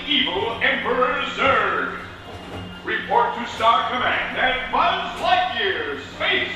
evil Emperor Zurg. Report to Star Command and Buzz Lightyear, Space